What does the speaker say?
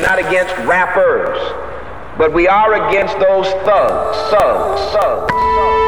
not against rappers, but we are against those thugs.